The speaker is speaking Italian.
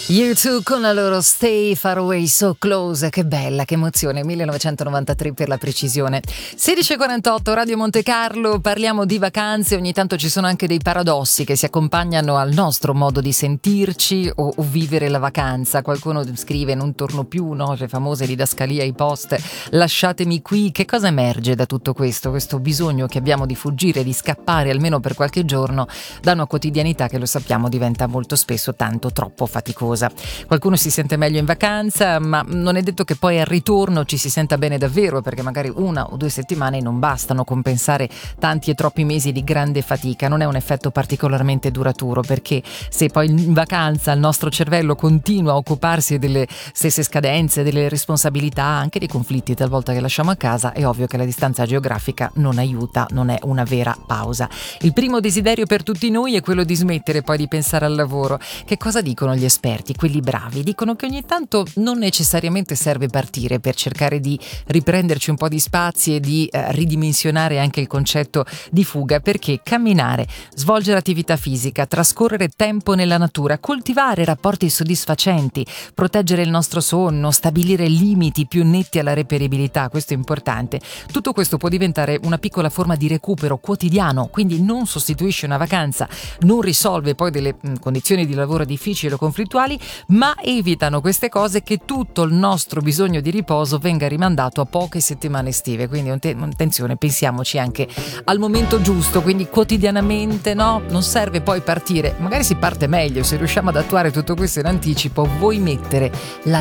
U2 con la loro Stay Far Away So Close, che bella, che emozione, 1993 per la precisione. 16:48 Radio Monte Carlo, parliamo di vacanze, ogni tanto ci sono anche dei paradossi che si accompagnano al nostro modo di sentirci o vivere la vacanza. Qualcuno scrive non torno più, no? Le famose didascalie ai post, lasciatemi qui. Che cosa emerge da tutto questo bisogno che abbiamo di fuggire, di scappare almeno per qualche giorno da una quotidianità che, lo sappiamo, diventa molto spesso tanto troppo faticosa. Qualcuno si sente meglio in vacanza, ma non è detto che poi al ritorno ci si senta bene davvero, perché magari 1 o 2 settimane non bastano a compensare tanti e troppi mesi di grande fatica. Non è un effetto particolarmente duraturo, perché se poi in vacanza il nostro cervello continua a occuparsi delle stesse scadenze, delle responsabilità, anche dei conflitti talvolta che lasciamo a casa, è ovvio che la distanza geografica non aiuta, non è una vera pausa. Il primo desiderio per tutti noi è quello di smettere poi di pensare al lavoro. Che cosa dicono gli esperti? Quelli bravi dicono che ogni tanto non necessariamente serve partire per cercare di riprenderci un po' di spazi e di ridimensionare anche il concetto di fuga, perché camminare, svolgere attività fisica, trascorrere tempo nella natura, coltivare rapporti soddisfacenti, proteggere il nostro sonno, stabilire limiti più netti alla reperibilità, questo è importante. Tutto questo può diventare una piccola forma di recupero quotidiano, quindi non sostituisce una vacanza, non risolve poi delle condizioni di lavoro difficili o conflittuali, ma evitano queste cose che tutto il nostro bisogno di riposo venga rimandato a poche settimane estive. Quindi attenzione, pensiamoci anche al momento giusto, quindi quotidianamente, no? Non serve poi partire, magari si parte meglio se riusciamo ad attuare tutto questo in anticipo. Vuoi mettere la